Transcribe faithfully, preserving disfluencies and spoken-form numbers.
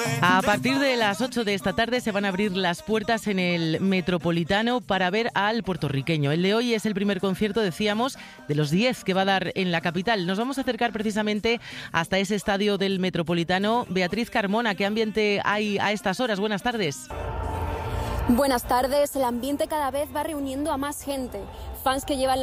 A partir de las ocho de esta tarde se van a abrir las puertas en el Metropolitano para ver al puertorriqueño. El de hoy es el primer concierto, decíamos, de los diez que va a dar en la capital. Nos vamos a acercar precisamente hasta ese estadio del Metropolitano. Beatriz Carmona, ¿qué ambiente hay a estas horas? Buenas tardes. Buenas tardes. El ambiente cada vez va reuniendo a más gente. Fans que llevan la